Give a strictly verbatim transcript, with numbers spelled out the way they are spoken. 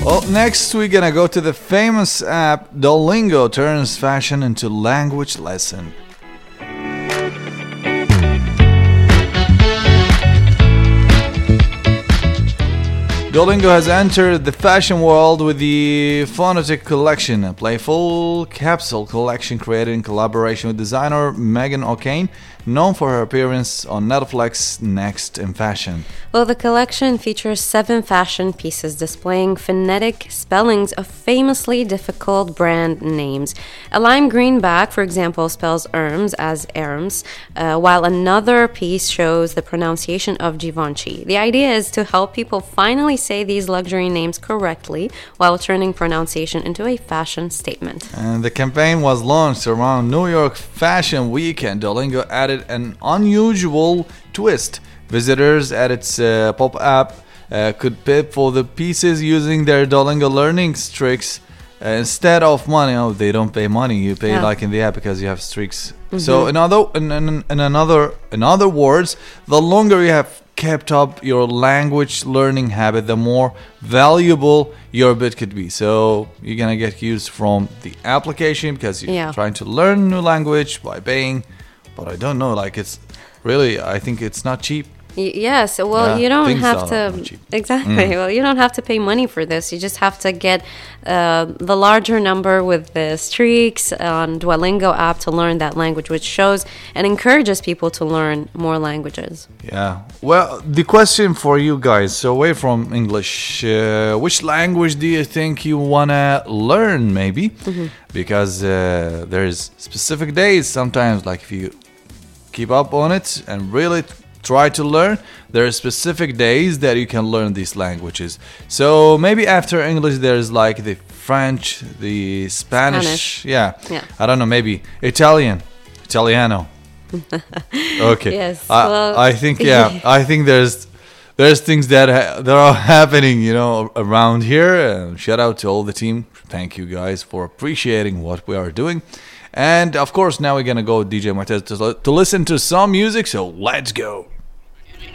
Well, next we're gonna go to the famous app Duolingo turns fashion into language lesson. Duolingo has entered the fashion world with the Phonetic Collection, a playful capsule collection created in collaboration with designer Megan O'Kane, known for her appearance on Netflix Next in Fashion. Well, the collection features seven fashion pieces displaying phonetic spellings of famously difficult brand names. A lime green bag, for example, spells Hermes as Hermes, uh, while another piece shows the pronunciation of Givenchy. The idea is to help people finally say these luxury names correctly while turning pronunciation into a fashion statement. And the campaign was launched around New York Fashion Week, and Duolingo added an unusual twist. Visitors at its uh, pop-up uh, could pay for the pieces using their Duolingo learning streaks uh, instead of money. Oh, they don't pay money. You pay Yeah. like in the app because you have streaks. So in other in, in, in another in other words, the longer you have kept up your language learning habit, the more valuable your bit could be. So you're gonna get used from the application because you're Yeah. trying to learn new language by paying. But I don't know, like it's really, I think it's not cheap. Y- Yes, well, Yeah, you don't things have are to not cheap. exactly. Well, you don't have to pay money for this. You just have to get uh, the larger number with the streaks on Duolingo app to learn that language, which shows and encourages people to learn more languages. Yeah. Well, the question for you guys, so away from English, uh, which language do you think you wanna learn? Maybe because uh, there's specific days. Sometimes, like if you keep up on it and really try to learn, there are specific days that you can learn these languages. So maybe after English there's like the French, the Spanish, Spanish. yeah. Yeah. I don't know, maybe Italian, Italiano. Okay. Yes, I, well- I think yeah, I think there's there's things that ha- that are happening, you know, around here. Uh, shout out to all the team. Thank you guys for appreciating what we are doing. And of course, now we're gonna go with D J Martez to, to listen to some music. So let's go.